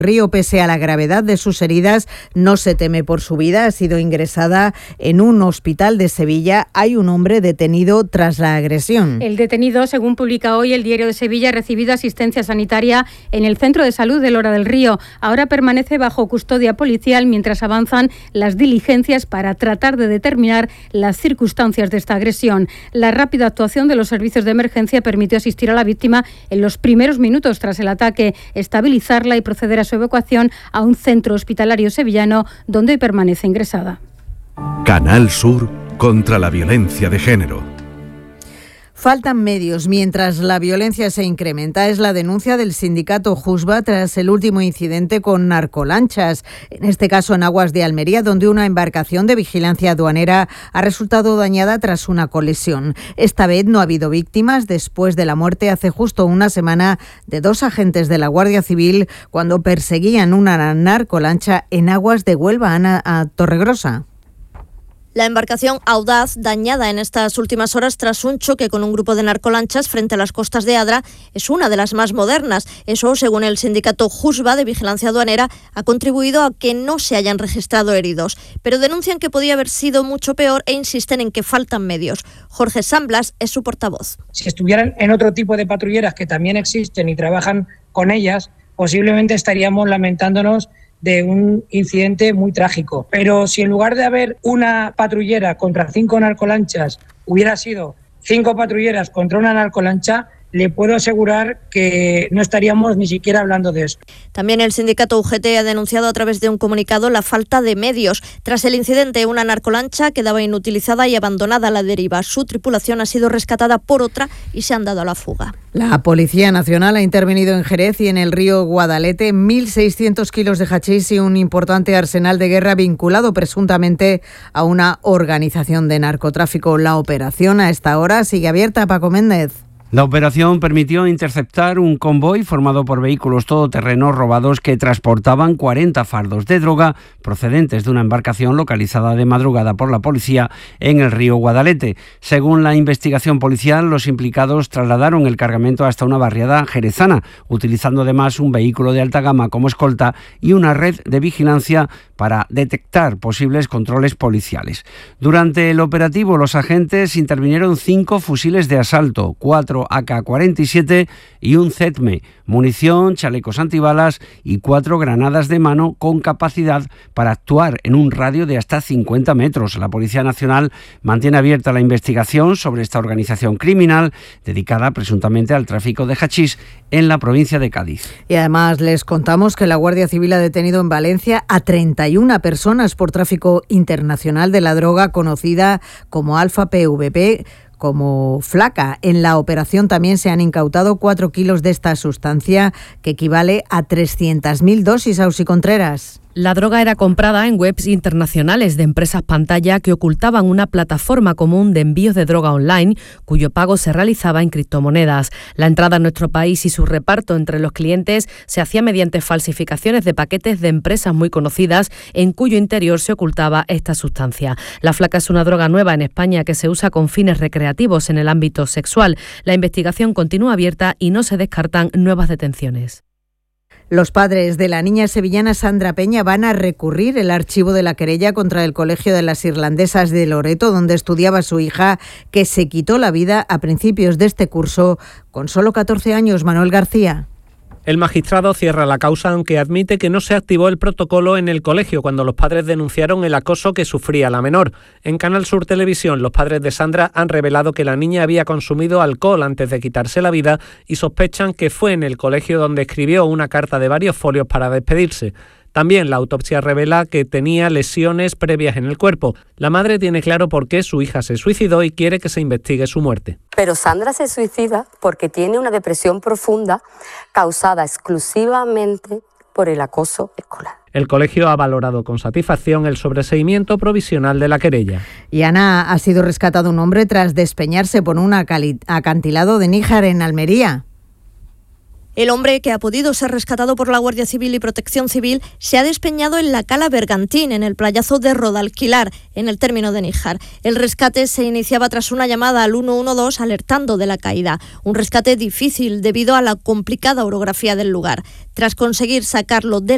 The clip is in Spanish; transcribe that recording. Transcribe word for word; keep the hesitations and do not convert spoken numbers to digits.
Río, pese a la gravedad de sus heridas, no se teme por su vida. Ha sido ingresada en un hospital de Sevilla. Hay un hombre detenido tras la agresión. El detenido, según publica hoy el Diario de Sevilla, ha recibido asistencia sanitaria en el Centro de Salud de Lora del Río. Ahora permanece bajo custodia policial mientras avanzan las diligencias para tratar de determinar las circunstancias de esta agresión. La rápida actuación de los servicios de emergencia permitió asistir a la víctima en los primeros minutos tras el ataque, estabilizarla y proceder a su evacuación a un centro hospitalario sevillano donde permanece ingresada. Canal Sur contra la violencia de género. Faltan medios mientras la violencia se incrementa. Es la denuncia del sindicato Jusba tras el último incidente con narcolanchas, en este caso en aguas de Almería, donde una embarcación de vigilancia aduanera ha resultado dañada tras una colisión. Esta vez no ha habido víctimas después de la muerte hace justo una semana de dos agentes de la Guardia Civil cuando perseguían una narcolancha en aguas de Huelva, Ana, a Torregrosa. La embarcación Audaz, dañada en estas últimas horas tras un choque con un grupo de narcolanchas frente a las costas de Adra, es una de las más modernas. Eso, según el sindicato Jusba de Vigilancia Aduanera, ha contribuido a que no se hayan registrado heridos. Pero denuncian que podía haber sido mucho peor e insisten en que faltan medios. Jorge Samblas es su portavoz. Si estuvieran en otro tipo de patrulleras que también existen y trabajan con ellas, posiblemente estaríamos lamentándonos de un incidente muy trágico. Pero si en lugar de haber una patrullera contra cinco narcolanchas hubiera sido cinco patrulleras contra una narcolancha, le puedo asegurar que no estaríamos ni siquiera hablando de eso. También el sindicato U G T ha denunciado a través de un comunicado la falta de medios. Tras el incidente, una narcolancha quedaba inutilizada y abandonada a la deriva. Su tripulación ha sido rescatada por otra y se han dado a la fuga. La Policía Nacional ha intervenido en Jerez y en el río Guadalete mil seiscientos kilos de hachís y un importante arsenal de guerra vinculado presuntamente a una organización de narcotráfico. La operación a esta hora sigue abierta. Paco Méndez. La operación permitió interceptar un convoy formado por vehículos todoterrenos robados que transportaban cuarenta fardos de droga procedentes de una embarcación localizada de madrugada por la policía en el río Guadalete. Según la investigación policial, los implicados trasladaron el cargamento hasta una barriada jerezana, utilizando además un vehículo de alta gama como escolta y una red de vigilancia para detectar posibles controles policiales. Durante el operativo, los agentes intervinieron cinco fusiles de asalto, cuatro A K cuarenta y siete y un Z M E, munición, chalecos antibalas y cuatro granadas de mano con capacidad para actuar en un radio de hasta cincuenta metros. La Policía Nacional mantiene abierta la investigación sobre esta organización criminal dedicada presuntamente al tráfico de hachís en la provincia de Cádiz. Y además les contamos que la Guardia Civil ha detenido en Valencia a treinta y una personas por tráfico internacional de la droga conocida como alfa P V P, como flaca. En la operación también se han incautado cuatro kilos de esta sustancia que equivale a trescientas mil dosis. Ausi Contreras. La droga era comprada en webs internacionales de empresas pantalla que ocultaban una plataforma común de envíos de droga online cuyo pago se realizaba en criptomonedas. La entrada a nuestro país y su reparto entre los clientes se hacía mediante falsificaciones de paquetes de empresas muy conocidas en cuyo interior se ocultaba esta sustancia. La flaca es una droga nueva en España que se usa con fines recreativos en el ámbito sexual. La investigación continúa abierta y no se descartan nuevas detenciones. Los padres de la niña sevillana Sandra Peña van a recurrir el archivo de la querella contra el Colegio de las Irlandesas de Loreto, donde estudiaba su hija, que se quitó la vida a principios de este curso con solo catorce años. Manuel García. El magistrado cierra la causa, aunque admite que no se activó el protocolo en el colegio cuando los padres denunciaron el acoso que sufría la menor. En Canal Sur Televisión, los padres de Sandra han revelado que la niña había consumido alcohol antes de quitarse la vida y sospechan que fue en el colegio donde escribió una carta de varios folios para despedirse. También la autopsia revela que tenía lesiones previas en el cuerpo. La madre tiene claro por qué su hija se suicidó y quiere que se investigue su muerte. Pero Sandra se suicida porque tiene una depresión profunda causada exclusivamente por el acoso escolar. El colegio ha valorado con satisfacción el sobreseimiento provisional de la querella. Y Ana, ha sido rescatado un hombre tras despeñarse por un acantilado de Níjar en Almería. El hombre, que ha podido ser rescatado por la Guardia Civil y Protección Civil, se ha despeñado en la cala Bergantín, en el playazo de Rodalquilar, en el término de Níjar. El rescate se iniciaba tras una llamada al uno uno dos alertando de la caída. Un rescate difícil debido a la complicada orografía del lugar. Tras conseguir sacarlo de